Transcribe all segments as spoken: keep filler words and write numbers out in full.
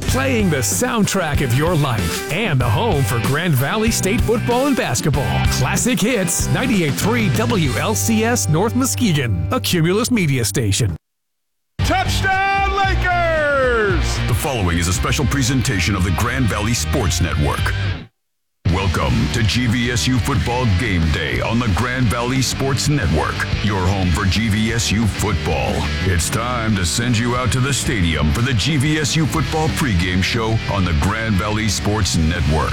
Playing the soundtrack of your life and the home for Grand Valley State football and basketball. Classic Hits, ninety-eight point three W L C S North Muskegon, a Cumulus media station. Touchdown Lakers! The following is a special presentation of the Grand Valley Sports Network. Welcome to G V S U Football Game Day on the Grand Valley Sports Network, your home for G V S U football. It's time to send you out to the stadium for the G V S U Football pregame show on the Grand Valley Sports Network.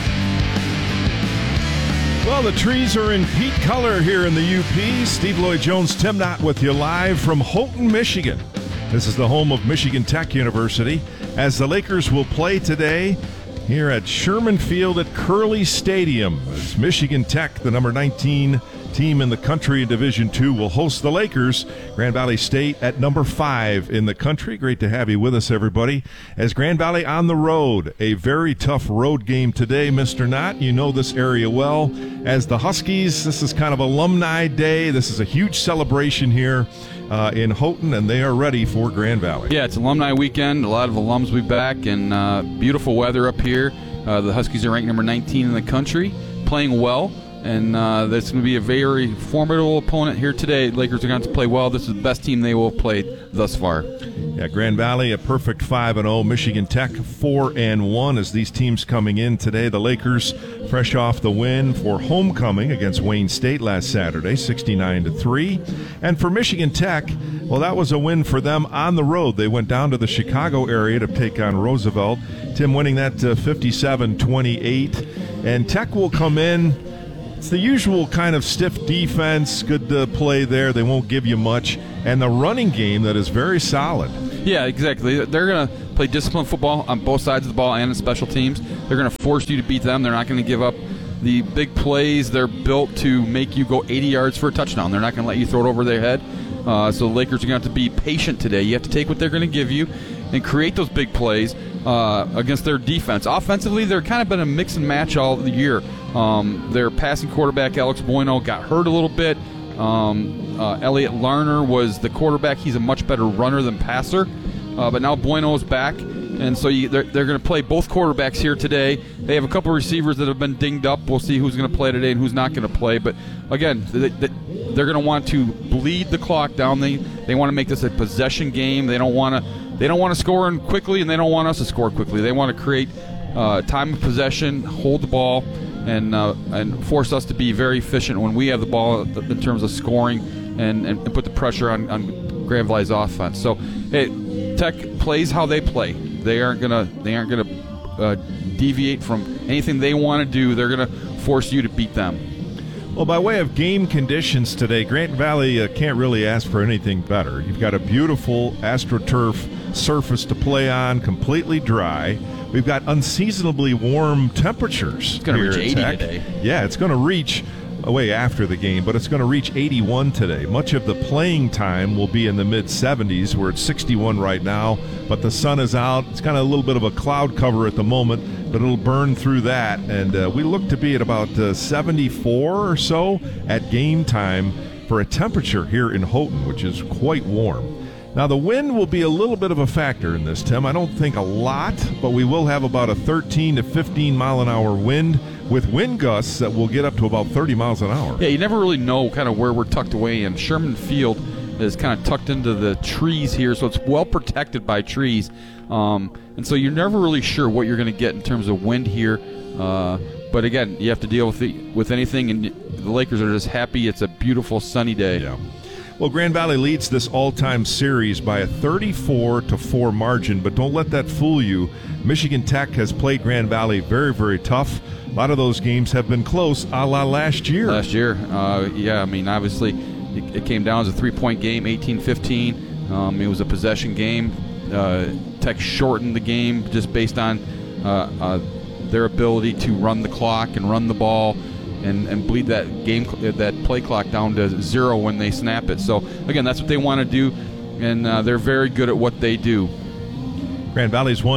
Well, the trees are in peak color here in the U P. Steve Lloyd Jones, Tim Knott with you live from Houghton, Michigan. This is the home of Michigan Tech University, as the Lakers will play today here at Sherman Field at Curley Stadium. As Michigan Tech, the number nineteen team in the country in Division two, will host the Lakers. Grand Valley State at number five in the country. Great to have you with us, everybody. As Grand Valley on the road, a very tough road game today, Mister Knott. You know this area well. As the Huskies, this is kind of Alumni Day. This is a huge celebration here Uh, in Houghton, and they are ready for Grand Valley. Yeah, it's Alumni Weekend. A lot of alums will be back, and uh, beautiful weather up here. Uh, the Huskies are ranked number nineteen in the country, playing well, and uh, that's going to be a very formidable opponent here today. Lakers are going to have to play well. This is the best team they will have played thus far. Yeah, Grand Valley a perfect five and oh. Michigan Tech four and one as these teams coming in today. The Lakers fresh off the win for homecoming against Wayne State last Saturday, sixty-nine to three. And for Michigan Tech, well, that was a win for them on the road. They went down to the Chicago area to take on Roosevelt. Tim winning that uh, fifty-seven twenty-eight. And Tech will come in. It's the usual kind of stiff defense, good uh, play there. They won't give you much. And the running game that is very solid. Yeah, exactly. They're going to play disciplined football on both sides of the ball and in special teams. They're going to force you to beat them. They're not going to give up the big plays. They're built to make you go eighty yards for a touchdown. They're not going to let you throw it over their head. Uh, so the Lakers are going to have to be patient today. You have to take what they're going to give you and create those big plays uh, against their defense. Offensively, they're kind of been a mix and match all the year. Um, their passing quarterback, Alex Bueno, got hurt a little bit. Um, uh, Elliot Larner was the quarterback. He's a much better runner than passer. Uh, but now Bueno is back, and so you, they're, they're going to play both quarterbacks here today. They have a couple receivers that have been dinged up. We'll see who's going to play today and who's not going to play. But, again, they, they, they're going to want to bleed the clock down. They they want to make this a possession game. They don't want to they don't want to score in quickly, and they don't want us to score quickly. They want to create uh, time of possession, hold the ball, and uh, and force us to be very efficient when we have the ball in terms of scoring and, and put the pressure on, on Grand Valley's offense. So, hey, Tech plays how they play. They aren't gonna they aren't gonna uh, deviate from anything they want to do. They're gonna force you to beat them. Well, by way of game conditions today, Grand Valley uh, can't really ask for anything better. You've got a beautiful AstroTurf surface to play on, completely dry. We've got unseasonably warm temperatures. It's going to reach eighty Tech. today. Yeah, it's going to reach away after the game, but it's going to reach eighty-one today. Much of the playing time will be in the mid seventies. We're at sixty-one right now, but the sun is out. It's kind of a little bit of a cloud cover at the moment, but it'll burn through that, and uh, we look to be at about uh, seventy-four or so at game time for a temperature here in Houghton, which is quite warm. Now, the wind will be a little bit of a factor in this, Tim. I don't think a lot, but we will have about a thirteen to fifteen mile an hour wind with wind gusts that will get up to about thirty miles an hour. Yeah, you never really know kind of where we're tucked away in. Sherman Field is kind of tucked into the trees here, so it's well protected by trees. Um, and so you're never really sure what you're going to get in terms of wind here. Uh, but, again, you have to deal with the, with anything, and the Lakers are just happy. It's a beautiful sunny day. Yeah. Well, Grand Valley leads this all-time series by a thirty-four to four margin, but don't let that fool you. Michigan Tech has played Grand Valley very, very tough. A lot of those games have been close, a la last year. Last year, uh, yeah, I mean, obviously it, it came down as a three-point game, eighteen fifteen. Um, it was a possession game. Uh, Tech shortened the game just based on uh, uh, their ability to run the clock and run the ball. And, and bleed that game, that play clock down to zero when they snap it. So, again, that's what they want to do, and uh, they're very good at what they do. Grand Valley's won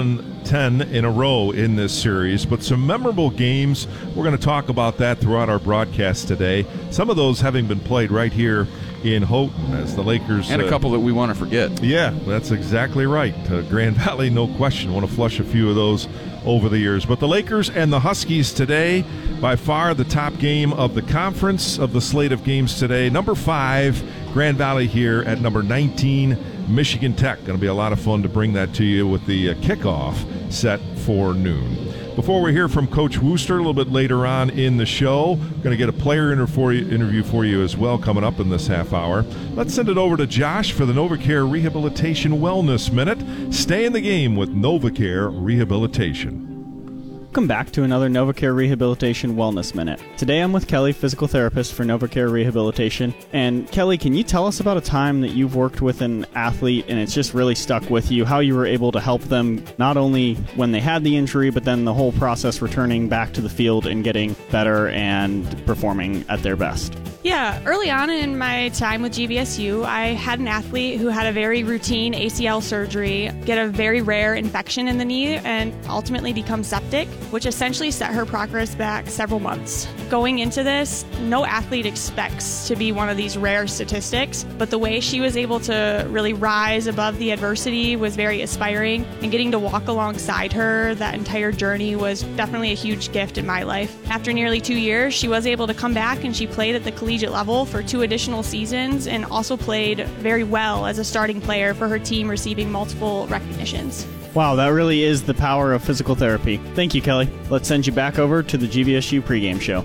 ten in a row in this series, but some memorable games. We're going to talk about that throughout our broadcast today. Some of those having been played right here in Houghton as the Lakers. And a couple uh, that we want to forget. Yeah, that's exactly right. Uh, Grand Valley, no question. Want to flush a few of those over the years. But the Lakers and the Huskies today, by far the top game of the conference of the slate of games today. Number five, Grand Valley here at number nineteen, Michigan Tech. Going to be a lot of fun to bring that to you with the uh, kickoff set for noon. Before we hear from Coach Wooster a little bit later on in the show, going to get a player inter- for you, interview for you as well coming up in this half hour. Let's send it over to Josh for the NovaCare Rehabilitation Wellness Minute. Stay in the game with NovaCare Rehabilitation. Welcome back to another NovaCare Rehabilitation Wellness Minute. Today I'm with Kelly, physical therapist for NovaCare Rehabilitation. And Kelly, can you tell us about a time that you've worked with an athlete and it's just really stuck with you, how you were able to help them not only when they had the injury, but then the whole process returning back to the field and getting better and performing at their best? Yeah, early on in my time with G V S U, I had an athlete who had a very routine A C L surgery, get a very rare infection in the knee, and ultimately become septic, which essentially set her progress back several months. Going into this, no athlete expects to be one of these rare statistics, but the way she was able to really rise above the adversity was very inspiring, and getting to walk alongside her that entire journey was definitely a huge gift in my life. After nearly two years, she was able to come back and she played at the collegiate level for two additional seasons and also played very well as a starting player for her team, receiving multiple recognitions. Wow, that really is the power of physical therapy. Thank you, Kelly. Let's send you back over to the G V S U pregame show.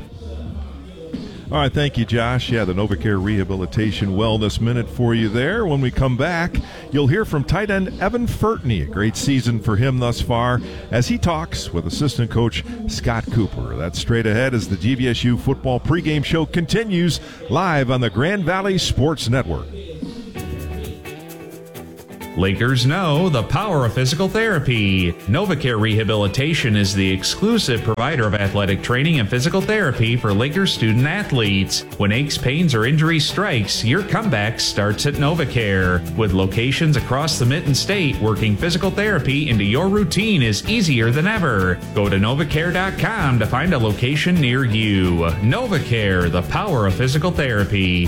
All right, thank you, Josh. Yeah, the NovaCare Rehabilitation Wellness Minute for you there. When we come back, you'll hear from tight end Evan Fertney. A great season for him thus far as he talks with assistant coach Scott Cooper. That's straight ahead as the G V S U football pregame show continues live on the Grand Valley Sports Network. Lakers know the power of physical therapy. NovaCare Rehabilitation is the exclusive provider of athletic training and physical therapy for Lakers student athletes. When aches, pains, or injuries strikes, your comeback starts at NovaCare. With locations across the Mitten State, working physical therapy into your routine is easier than ever. Go to novacare dot com to find a location near you. NovaCare, the power of physical therapy.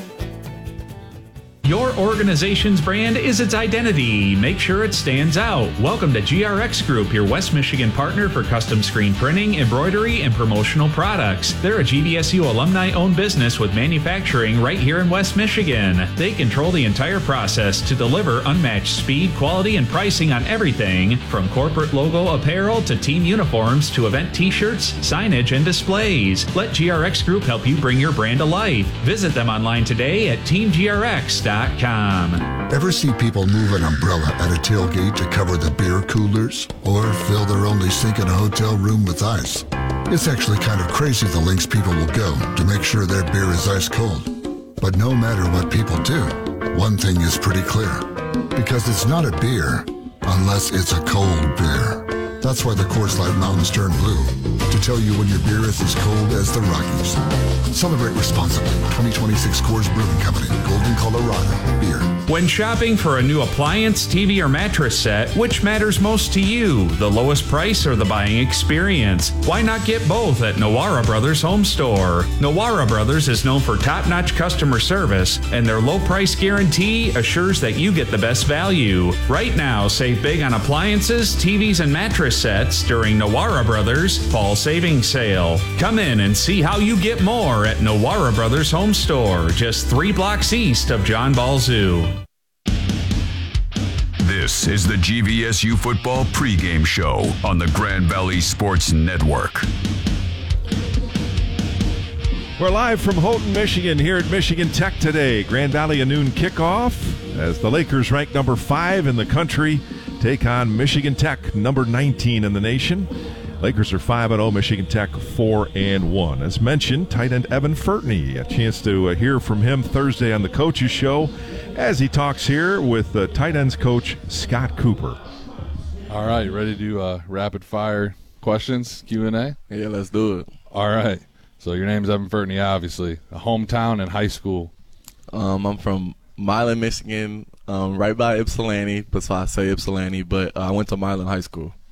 Your organization's brand is its identity. Make sure it stands out. Welcome to G R X Group, your West Michigan partner for custom screen printing, embroidery, and promotional products. They're a G V S U alumni-owned business with manufacturing right here in West Michigan. They control the entire process to deliver unmatched speed, quality, and pricing on everything from corporate logo apparel to team uniforms to event t-shirts, signage, and displays. Let G R X Group help you bring your brand to life. Visit them online today at team G R X dot com. Ever see people move an umbrella at a tailgate to cover the beer coolers? Or fill their only sink in a hotel room with ice? It's actually kind of crazy the lengths people will go to make sure their beer is ice cold. But no matter what people do, one thing is pretty clear. Because it's not a beer unless it's a cold beer. That's why the Coors Light mountains turn blue, to tell you when your beer is as cold as the Rockies. Celebrate responsibly. twenty twenty-six Coors Brewing Company, Golden, Colorado. Beer. When shopping for a new appliance, T V, or mattress set, which matters most to you, the lowest price or the buying experience? Why not get both at Nowara Brothers Home Store? Nowara Brothers is known for top-notch customer service, and their low price guarantee assures that you get the best value. Right now, save big on appliances, T Vs, and mattress sets during Nowara Brothers Fall Savings Sale. Come in and see how you get more at Nowara Brothers Home Store, just three blocks east of John Ball Zoo. This is the G V S U football pregame show on the Grand Valley Sports Network. We're live from Houghton, Michigan, here at Michigan Tech today. Grand Valley a noon kickoff as the Lakers, ranked number five in the country, take on Michigan Tech, number nineteen in the nation. Lakers are five and oh, Michigan Tech four and one. As mentioned, tight end Evan Fertney, a chance to uh, hear from him Thursday on the Coaches Show as he talks here with uh, tight ends coach Scott Cooper. All right, ready to do uh, rapid fire questions, Q and A? Yeah, let's do it. All right. So your name's Evan Fertney, obviously. A hometown and high school. Um, I'm from Milan, Michigan, um, right by Ypsilanti. That's why I say Ypsilanti, but uh, I went to Milan High School.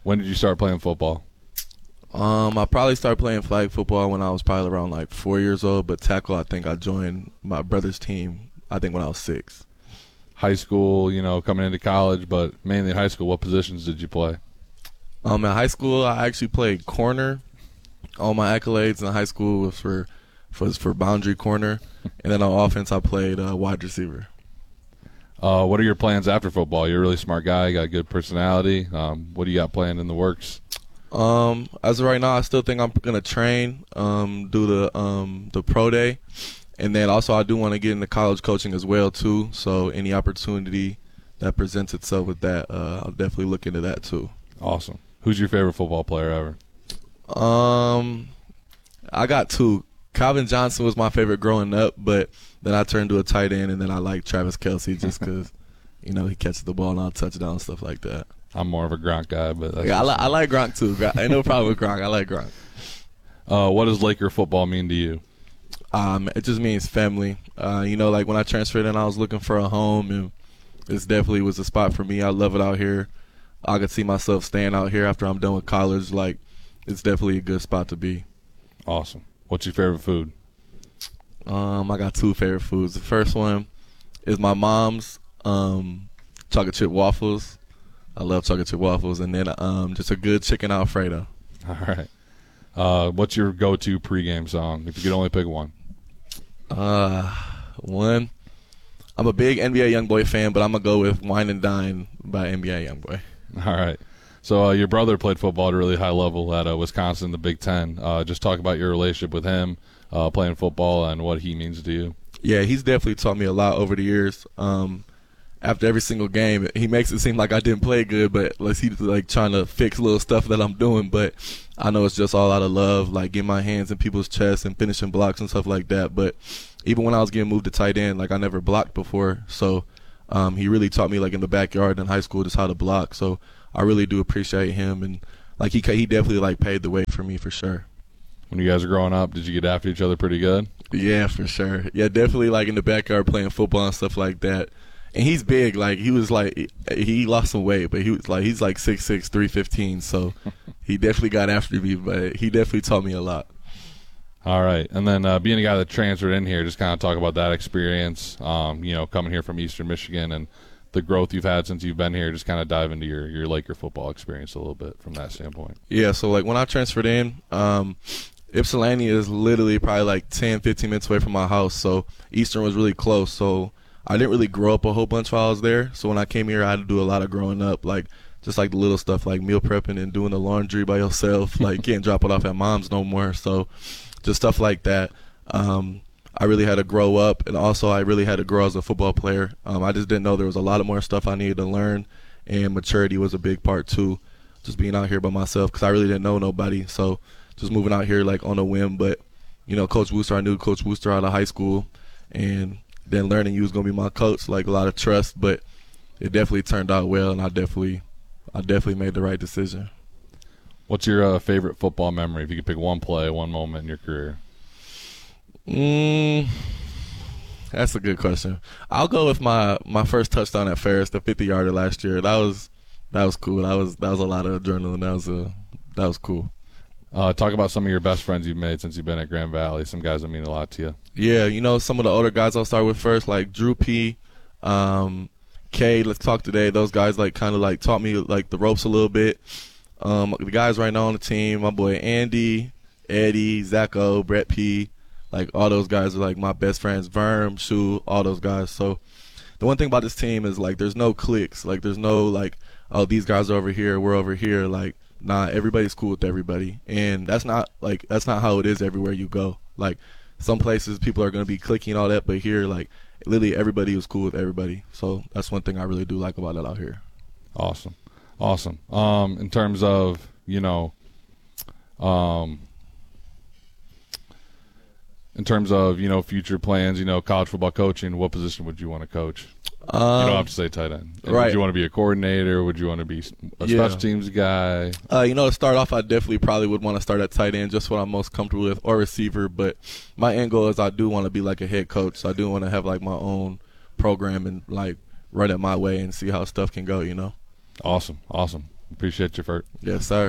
When did you start playing football? Um, I probably started playing flag football when I was probably around like four years old, but tackle, I think I joined my brother's team, I think when I was six. High school, you know, coming into college, but mainly high school, what positions did you play? Um, in high school, I actually played corner. All my accolades in high school was for was for boundary corner, and then on offense, I played uh, wide receiver. Uh, what are your plans after football? You're a really smart guy, you got a good personality. Um, what do you got planned in the works? Um, as of right now, I still think I'm gonna train, um, do the um the pro day, and then also I do want to get into college coaching as well too. So any opportunity that presents itself with that, uh, I'll definitely look into that too. Awesome. Who's your favorite football player ever? Um, I got two. Calvin Johnson was my favorite growing up, but then I turned to a tight end, and then I like Travis Kelce just because, you know, he catches the ball and I'll touchdown and stuff like that. I'm more of a Gronk guy, but that's yeah, I, li- I like Gronk too. Ain't no problem with Gronk. I like Gronk. Uh, what does Laker football mean to you? Um, it just means family. Uh, you know, like when I transferred in, I was looking for a home, and this definitely was a spot for me. I love it out here. I could see myself staying out here after I'm done with college. Like, it's definitely a good spot to be. Awesome. What's your favorite food? Um, I got two favorite foods. The first one is my mom's um, chocolate chip waffles. I love chocolate chip waffles. And then um, just a good chicken Alfredo. All right. Uh, what's your go-to pregame song, if you could only pick one? Uh, one, I'm a big N B A Youngboy fan, but I'm going to go with Wine and Dine by N B A Youngboy. All right. So uh, your brother played football at a really high level at uh, Wisconsin, the Big Ten. Uh, just talk about your relationship with him, uh, playing football, and what he means to you. Yeah, he's definitely taught me a lot over the years. Um, after every single game, he makes it seem like I didn't play good, but like he's like trying to fix little stuff that I'm doing. But I know it's just all out of love, like getting my hands in people's chests and finishing blocks and stuff like that. But even when I was getting moved to tight end, like I never blocked before, so um, he really taught me like in the backyard in high school just how to block. So I really do appreciate him, and like he he definitely like paved the way for me for sure. When you guys were growing up, did you get after each other pretty good? Yeah, for sure. Yeah, definitely like in the backyard playing football and stuff like that. And he's big. Like he was like he lost some weight, but he was like he's like six six, three fifteen. So he definitely got after me, but he definitely taught me a lot. All right, and then uh, being a guy that transferred in here, just kind of talk about that experience. Um, you know, coming here from Eastern Michigan and the growth you've had since you've been here. Just kind of dive into your your Laker football experience a little bit from that standpoint. Yeah. So like when I transferred in, um, Ypsilanti is literally probably like ten, fifteen minutes away from my house. So Eastern was really close. So I didn't really grow up a whole bunch while I was there. So when I came here, I had to do a lot of growing up, like just like the little stuff like meal prepping and doing the laundry by yourself. Like can't drop it off at mom's no more. So just stuff like that. Um, I really had to grow up, and also I really had to grow as a football player. Um, I just didn't know there was a lot of more stuff I needed to learn, and maturity was a big part too. Just being out here by myself because I really didn't know nobody. So just moving out here like on a whim. But you know, Coach Wooster, I knew Coach Wooster out of high school, and then learning you was gonna be my coach, like a lot of trust. But it definitely turned out well, and I definitely, I definitely made the right decision. What's your uh, favorite football memory? If you could pick one play, one moment in your career. Mm, that's a good question. I'll go with my, my first touchdown at Ferris, the fifty yarder last year. That was that was cool. That was that was a lot of adrenaline. That was a that was cool. Uh, talk about some of your best friends you've made since you've been at Grand Valley. Some guys that mean a lot to you. Yeah, you know, some of the older guys I'll start with first, like Drew P, um, K. Let's talk today. Those guys like kind of like taught me like the ropes a little bit. Um, the guys right now on the team, my boy Andy, Eddie, Zacho, Brett P. Like, all those guys are, like, my best friends. Verm, Shu, all those guys. So, the one thing about this team is, like, there's no cliques. Like, there's no, like, oh, these guys are over here, we're over here. Like, nah, everybody's cool with everybody. And that's not, like, that's not how it is everywhere you go. Like, some places people are going to be cliquing and all that, but here, like, literally everybody was cool with everybody. So, that's one thing I really do like about it out here. Awesome. Awesome. Um, in terms of, you know, um, in terms of, you know, future plans, you know, college football coaching, what position would you want to coach? Um, you don't have to say tight end. Right. Would you want to be a coordinator? Would you want to be a yeah. special teams guy? Uh, you know, to start off, I definitely probably would want to start at tight end, just what I'm most comfortable with, or receiver. But my end goal is I do want to be like a head coach. So I do want to have like my own program and like run it my way and see how stuff can go, you know? Awesome. Awesome. Appreciate you, Fert. Yes, sir.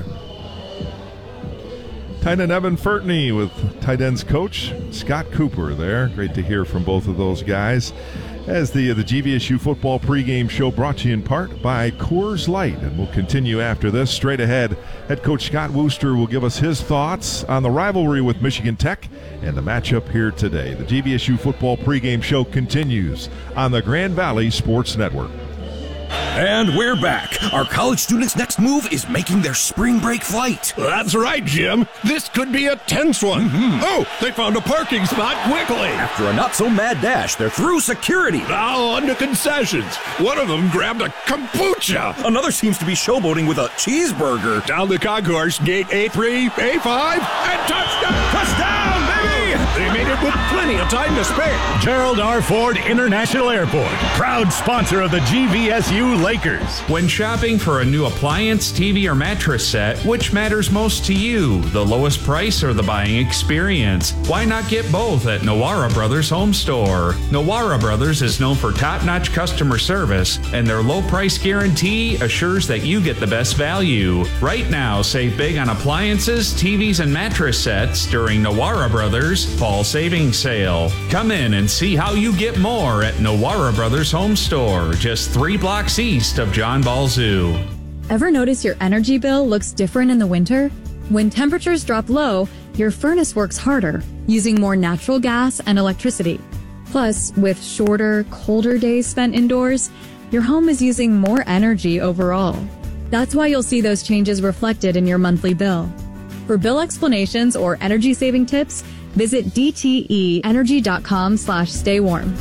Tight end Evan Fertney with tight ends coach Scott Cooper there. Great to hear from both of those guys. As the the G V S U football pregame show brought to you in part by Coors Light. And we'll continue after this. Straight ahead, head coach Scott Wooster will give us his thoughts on the rivalry with Michigan Tech and the matchup here today. The G V S U football pregame show continues on the Grand Valley Sports Network. And we're back. Our college students' next move is making their spring break flight. That's right, Jim. This could be a tense one. Mm-hmm. Oh, they found a parking spot quickly. After a not-so-mad dash, they're through security. Now on to concessions. One of them grabbed a kombucha. Another seems to be showboating with a cheeseburger. Down the concourse, gate A three, A five, and touchdown! Touchdown, baby! They made it with plenty of time to spare. Gerald R. Ford International Airport, proud sponsor of the G V S U Lakers. When shopping for a new appliance, T V, or mattress set, which matters most to you, the lowest price or the buying experience? Why not get both at Nawara Brothers Home Store? Nawara Brothers is known for top-notch customer service, and their low price guarantee assures that you get the best value. Right now, save big on appliances, T Vs, and mattress sets during Nawara Brothers Fall Savings Sale. Come in and see how you get more at Nawara Brothers Home Store, just three blocks east of John Ball Zoo. Ever notice your energy bill looks different in the winter? When temperatures drop low, your furnace works harder, using more natural gas and electricity. Plus, with shorter, colder days spent indoors, your home is using more energy overall. That's why you'll see those changes reflected in your monthly bill. For bill explanations or energy-saving tips, visit d t e energy dot com slash stay warm.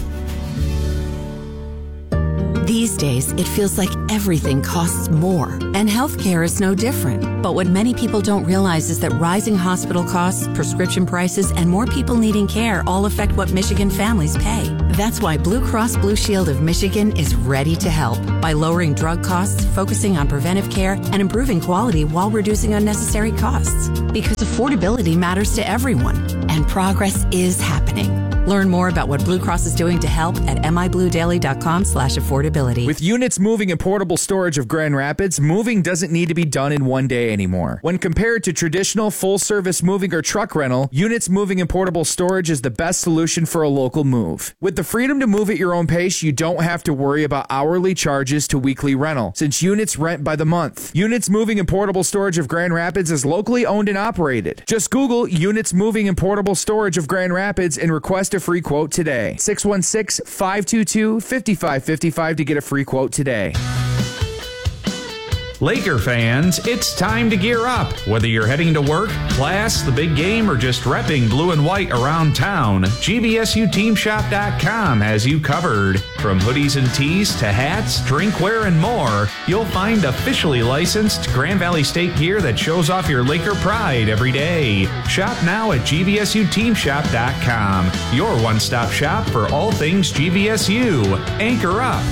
These days, it feels like everything costs more, and healthcare is no different. But what many people don't realize is that rising hospital costs, prescription prices, and more people needing care all affect what Michigan families pay. That's why Blue Cross Blue Shield of Michigan is ready to help by lowering drug costs, focusing on preventive care, and improving quality while reducing unnecessary costs. Because affordability matters to everyone, and progress is happening. Learn more about what Blue Cross is doing to help at m i blue daily dot com slash affordability. With Units Moving and Portable Storage of Grand Rapids, moving doesn't need to be done in one day anymore. When compared to traditional full-service moving or truck rental, Units Moving and Portable Storage is the best solution for a local move. With the freedom to move at your own pace, you don't have to worry about hourly charges to weekly rental, since Units rent by the month. Units Moving and Portable Storage of Grand Rapids is locally owned and operated. Just Google Units Moving and Portable Storage of Grand Rapids and request a free quote today. six one six, five two two, five five five five to get a free quote today. Laker fans, it's time to gear up. Whether you're heading to work, class, the big game, or just repping blue and white around town, G V S U team shop dot com has you covered. From hoodies and tees to hats, drinkware, and more, you'll find officially licensed Grand Valley State gear that shows off your Laker pride every day. Shop now at G V S U team shop dot com, your one-stop shop for all things G V S U. Anchor up.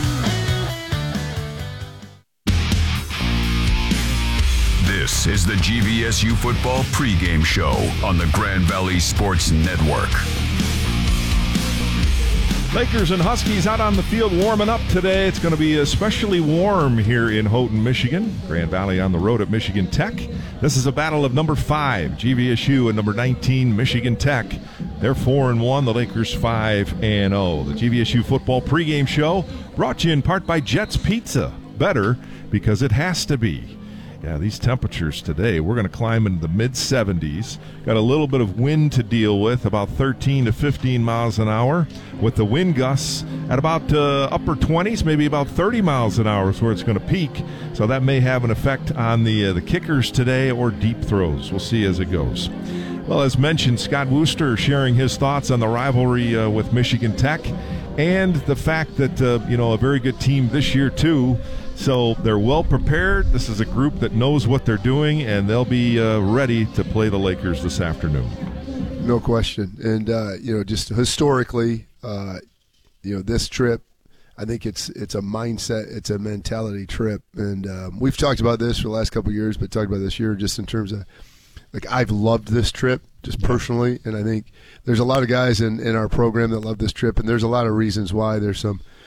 This is the G V S U football pregame show on the Grand Valley Sports Network. Lakers and Huskies out on the field warming up today. It's going to be especially warm here in Houghton, Michigan. Grand Valley on the road at Michigan Tech. This is a battle of number five, G V S U, and number nineteen, Michigan Tech. They're four and one, the Lakers five and oh. The G V S U football pregame show brought to you in part by Jets Pizza. Better because it has to be. Yeah, these temperatures today, we're going to climb into the mid seventies. Got a little bit of wind to deal with, about thirteen to fifteen miles an hour, with the wind gusts at about uh, upper twenties, maybe about thirty miles an hour is where it's going to peak. So that may have an effect on the uh, the kickers today or deep throws. We'll see as it goes. Well, as mentioned, Scott Wooster sharing his thoughts on the rivalry uh, with Michigan Tech and the fact that, uh, you know, a very good team this year, too. So they're well prepared. This is a group that knows what they're doing, and they'll be uh, ready to play the Lakers this afternoon. No question. And, uh, you know, just historically, uh, you know, this trip, I think it's it's a mindset, it's a mentality trip. And um, we've talked about this for the last couple of years, but talked about this year just in terms of, like, I've loved this trip just personally, and I think there's a lot of guys in, in our program that love this trip, and there's a lot of reasons why. There's some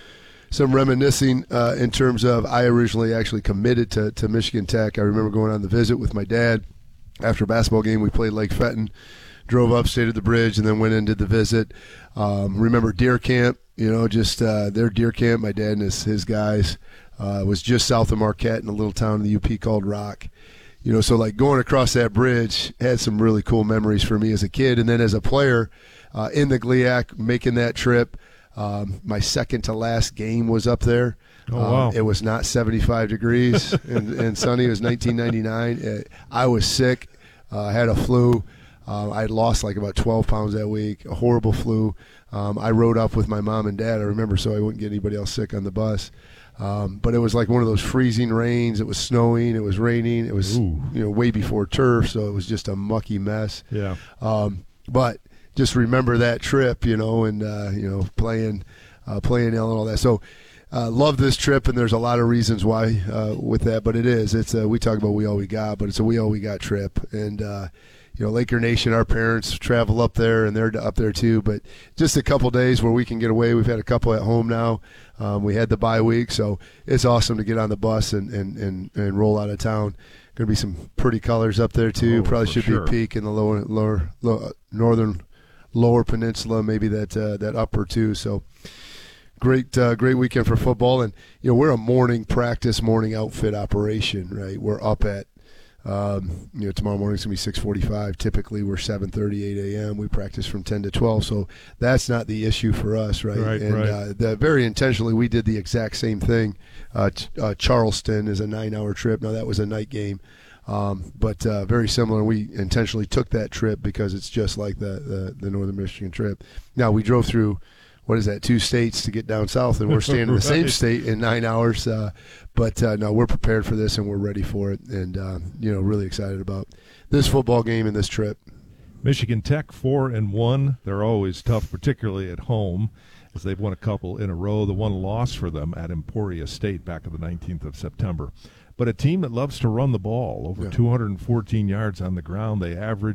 some reminiscing uh, in terms of I originally actually committed to, to Michigan Tech. I remember going on the visit with my dad. After a basketball game, we played Lake Fenton, drove up, stayed at the bridge, and then went and did the visit. Um, remember deer camp, you know, just uh, their deer camp, my dad and his, his guys, uh, was just south of Marquette in a little town in the U P called Rock. You know, so like going across that bridge had some really cool memories for me as a kid. And then as a player uh, in the G L I A C, making that trip, um, my second to last game was up there. Oh, wow. Um, it was not seventy-five degrees and, and sunny. It was nineteen ninety-nine. Uh, I was sick. I uh, had a flu. Uh, I had lost like about twelve pounds that week, a horrible flu. Um, I rode up with my mom and dad, I remember, so I wouldn't get anybody else sick on the bus. Um, but it was like one of those freezing rains. It was snowing. It was raining. It was Ooh. you know way before turf, so it was just a mucky mess. Yeah. Um, but just remember that trip, you know, and uh, you know playing, uh, playing L and all that. So uh, love this trip, and there's a lot of reasons why uh, with that. But it is. It's a, we talk about we all we got, but it's a we all we got trip, and. Uh, You know, Laker Nation, our parents travel up there, and they're up there too. But just a couple days where we can get away. We've had a couple at home now. Um, we had the bye week, so it's awesome to get on the bus and, and, and, and roll out of town. Going to be some pretty colors up there too. Oh, Probably for should sure. be a peak in the lower, lower, lower northern, lower peninsula, maybe that uh, that upper too. So great, uh, great weekend for football. And you know, we're a morning practice, morning outfit operation, right? We're up at. Um, you know, tomorrow morning's gonna be six forty-five. Typically, we're seven thirty, eight a.m. We practice from ten to twelve, so that's not the issue for us, right? Right, and right. Uh, the, very intentionally, we did the exact same thing. Uh, ch- uh, Charleston is a nine-hour trip. Now that was a night game, um, but uh, very similar. We intentionally took that trip because it's just like the, the the Northern Michigan trip. Now we drove through. What is that? Two states to get down south, and we're staying in the same Right. state in nine hours. Uh, but uh, no, we're prepared for this, and we're ready for it, and uh, you know, really excited about this football game and this trip. Michigan Tech four and one. They're always tough, particularly at home, as they've won a couple in a row. The one loss for them at Emporia State back on the nineteenth of September. But a team that loves to run the ball, over Yeah. two hundred fourteen yards on the ground. They average